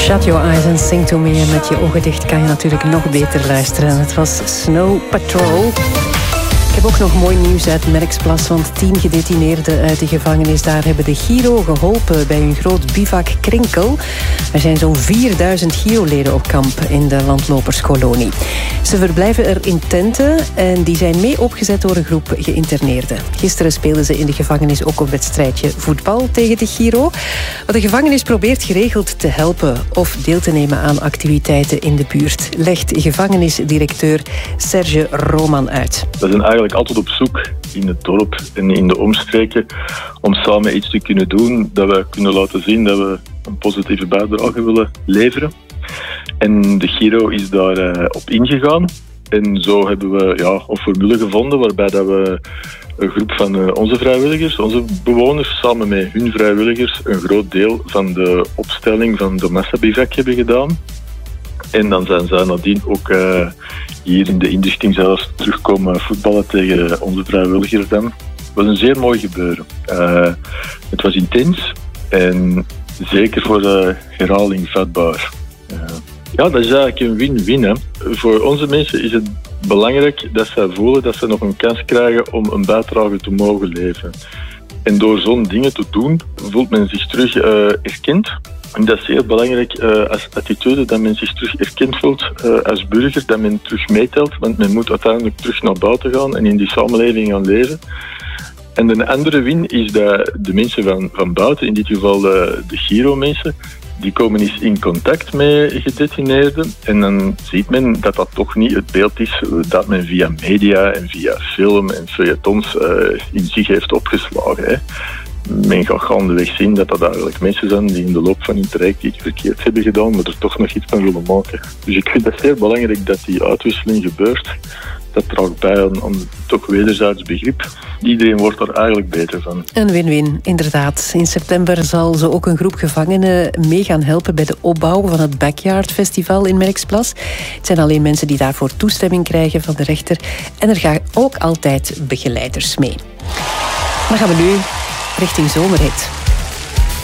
Shut your eyes and sing to me. En met je ogen dicht kan je natuurlijk nog beter luisteren. Het was Snow Patrol. Ik heb ook nog mooi nieuws uit Merksplas, want 10 gedetineerden uit de gevangenis daar hebben de Giro geholpen bij een groot bivak Krinkel. Er zijn zo'n 4000 Giro-leden op kamp in de landloperskolonie. Ze verblijven er in tenten en die zijn mee opgezet door een groep geïnterneerden. Gisteren speelden ze in de gevangenis ook een wedstrijdje voetbal tegen de Giro. De gevangenis probeert geregeld te helpen of deel te nemen aan activiteiten in de buurt, legt gevangenisdirecteur Serge Roman uit. We zijn eigenlijk altijd op zoek in het dorp en in de omstreken om samen iets te kunnen doen dat we kunnen laten zien dat we een positieve bijdrage willen leveren. En de Giro is daar op ingegaan. En zo hebben we een formule gevonden waarbij dat we een groep van onze vrijwilligers, onze bewoners, samen met hun vrijwilligers een groot deel van de opstelling van de massabivak hebben gedaan. En dan zijn zij nadien ook hier in de inrichting zelfs terugkomen voetballen tegen onze vrijwilligers dan. Het was een zeer mooi gebeuren. Het was intens en zeker voor de herhaling vatbaar. Dat is eigenlijk een win-win. Hè. Voor onze mensen is het belangrijk dat zij voelen dat ze nog een kans krijgen om een bijdrage te mogen leveren. En door zo'n dingen te doen, voelt men zich terug erkend. En dat is heel belangrijk als attitude, dat men zich terug erkend voelt als burger, dat men terug meetelt, want men moet uiteindelijk terug naar buiten gaan en in die samenleving gaan leven. En een andere win is dat de mensen van buiten, in dit geval de Giro-mensen, die komen eens in contact met gedetineerden en dan ziet men dat dat toch niet het beeld is dat men via media en via film en feuilletons in zich heeft opgeslagen. Hè. Men gaat gaandeweg zien dat eigenlijk mensen zijn die in de loop van hun traject iets verkeerd hebben gedaan, maar er toch nog iets van willen maken. Dus ik vind het zeer belangrijk dat die uitwisseling gebeurt. Dat draagt bij aan toch wederzijds begrip. Iedereen wordt er eigenlijk beter van. Een win-win, inderdaad. In september zal ze ook een groep gevangenen mee gaan helpen bij de opbouw van het Backyard Festival in Merksplas. Het zijn alleen mensen die daarvoor toestemming krijgen van de rechter. En er gaan ook altijd begeleiders mee. Dan gaan we nu richting zomerhit.